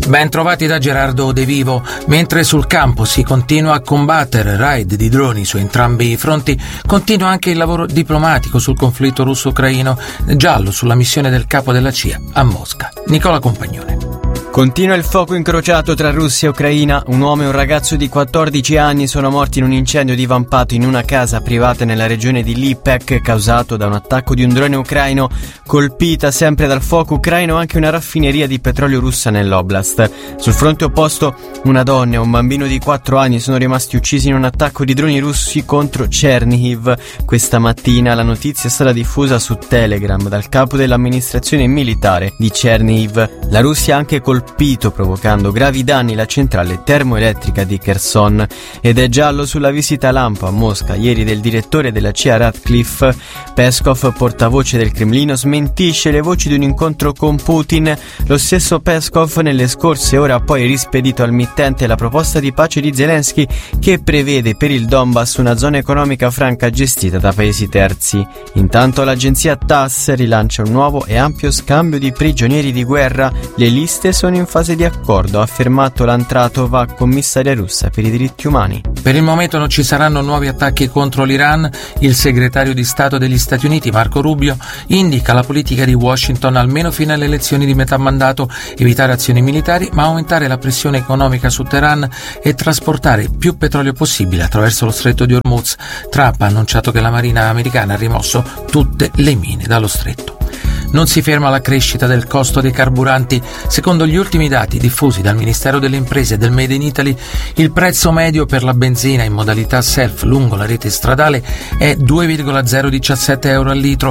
Ben trovati da Gerardo De Vivo. Mentre sul campo si continua a combattere raid di droni su entrambi i fronti, continua anche il lavoro diplomatico sul conflitto russo-ucraino, giallo sulla missione del capo della CIA a Mosca. Nicola Compagnone. Continua il fuoco incrociato tra Russia e Ucraina. Un uomo e un ragazzo di 14 anni sono morti in un incendio divampato in una casa privata nella regione di Lipetsk, causato da un attacco di un drone ucraino. Colpita sempre dal fuoco ucraino anche una raffineria di petrolio russa nell'oblast. Sul fronte opposto, una donna e un bambino di 4 anni sono rimasti uccisi in un attacco di droni russi contro Chernihiv. Questa mattina la notizia è stata diffusa su Telegram dal capo dell'amministrazione militare di Chernihiv. La Russia ha anche colpito, provocando gravi danni, la centrale termoelettrica di Kherson. Ed è giallo sulla visita lampo a Mosca ieri del direttore della CIA Ratcliffe. Peskov, portavoce del Cremlino, smentisce le voci di un incontro con Putin. Lo stesso Peskov nelle scorse ore ha poi rispedito al mittente la proposta di pace di Zelensky, che prevede per il Donbass una zona economica franca gestita da paesi terzi. Intanto l'agenzia TASS rilancia un nuovo e ampio scambio di prigionieri di guerra. Le liste sono in fase di accordo, ha affermato Lantratova, commissaria russa per i diritti umani. Per il momento non ci saranno nuovi attacchi contro l'Iran. Il segretario di Stato degli Stati Uniti, Marco Rubio, indica la politica di Washington almeno fino alle elezioni di metà mandato: evitare azioni militari ma aumentare la pressione economica su Teheran e trasportare più petrolio possibile attraverso lo stretto di Hormuz. Trump ha annunciato che la marina americana ha rimosso tutte le mine dallo stretto. Non si ferma la crescita del costo dei carburanti. Secondo gli ultimi dati diffusi dal Ministero delle Imprese e del Made in Italy, il prezzo medio per la benzina in modalità self lungo la rete stradale è 2,017 euro al litro,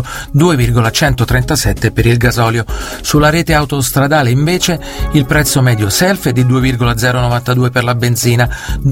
2,137 per il gasolio. Sulla rete autostradale invece il prezzo medio self è di 2,092 per la benzina,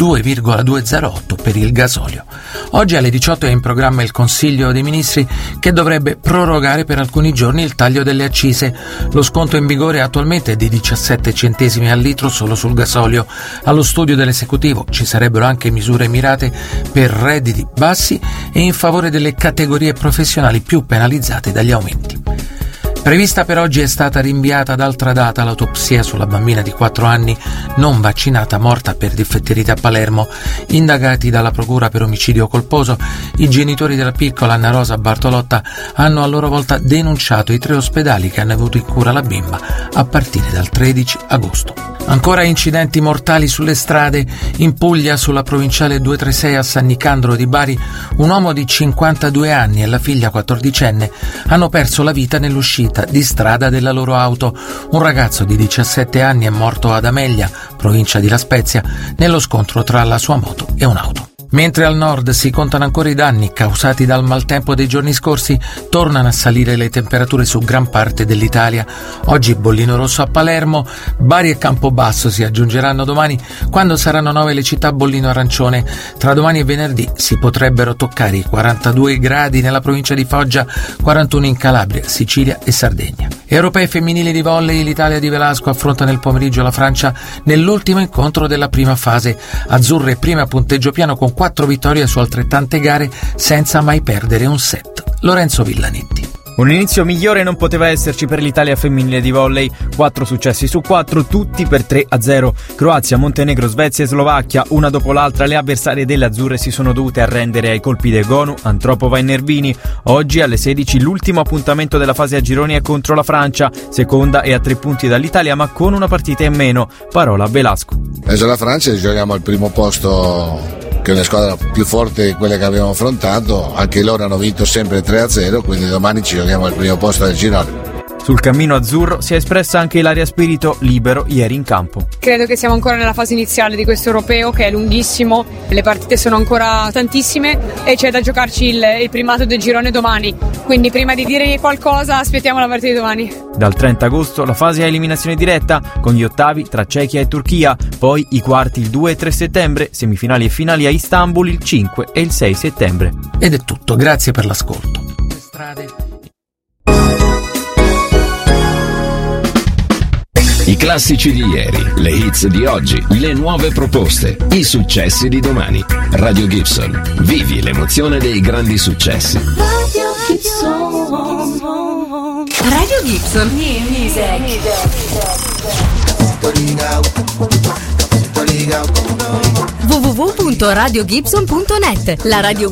2,208 per il gasolio. Oggi alle 18 è in programma il Consiglio dei Ministri, che dovrebbe prorogare per alcuni giorni il taglio delle accise. Lo sconto in vigore attualmente è di 17 centesimi al litro solo sul gasolio. Allo studio dell'esecutivo ci sarebbero anche misure mirate per redditi bassi e in favore delle categorie professionali più penalizzate dagli aumenti. Prevista per oggi è stata rinviata ad altra data l'autopsia sulla bambina di 4 anni non vaccinata morta per difetteria a Palermo. Indagati dalla procura per omicidio colposo, i genitori della piccola Anna Rosa Bartolotta hanno a loro volta denunciato i 3 ospedali che hanno avuto in cura la bimba a partire dal 13 agosto. Ancora incidenti mortali sulle strade. In Puglia, sulla provinciale 236 a San Nicandro di Bari, un uomo di 52 anni e la figlia 14enne hanno perso la vita nell'uscita di strada della loro auto. Un ragazzo di 17 anni è morto ad Amelia, provincia di La Spezia, nello scontro tra la sua moto e un'auto. Mentre al nord si contano ancora i danni causati dal maltempo dei giorni scorsi, tornano a salire le temperature su gran parte dell'Italia. Oggi bollino rosso a Palermo, Bari e Campobasso si aggiungeranno domani, quando saranno 9 le città bollino arancione. Tra domani e venerdì si potrebbero toccare i 42 gradi nella provincia di Foggia, 41 in Calabria, Sicilia e Sardegna. Europei femminili di volley, l'Italia di Velasco affronta nel pomeriggio la Francia nell'ultimo incontro della prima fase. Azzurre prime a punteggio piano con 4 vittorie su altrettante gare senza mai perdere un set. Lorenzo Villanetti. Un inizio migliore non poteva esserci per l'Italia femminile di volley. 4 successi su 4, tutti per 3-0. Croazia, Montenegro, Svezia e Slovacchia, una dopo l'altra le avversarie delle azzurre si sono dovute arrendere ai colpi di Egonu, Antropova e Nervini. Oggi alle 16 l'ultimo appuntamento della fase a gironi è contro la Francia, seconda e a 3 punti dall'Italia ma con una partita in meno. Parola a Velasco. Adesso la Francia giochiamo al primo posto, che è una squadra più forte di quelle che abbiamo affrontato. Anche loro hanno vinto sempre 3-0, quindi domani ci giochiamo al primo posto del girone. Sul cammino azzurro si è espressa anche Ilaria Spirito, libero ieri in campo. Credo che siamo ancora nella fase iniziale di questo europeo, che è lunghissimo, le partite sono ancora tantissime e c'è da giocarci il primato del girone domani, quindi prima di dire qualcosa aspettiamo la partita di domani. Dal 30 agosto la fase a eliminazione diretta, con gli ottavi tra Cechia e Turchia, poi i quarti il 2 e 3 settembre, semifinali e finali a Istanbul il 5 e il 6 settembre. Ed è tutto, grazie per l'ascolto. I classici di ieri, le hits di oggi, le nuove proposte, i successi di domani. Radio Gibson, vivi l'emozione dei grandi successi. Radio Gibson. Radio Gibson. New music. www.radiogibson.net. La radio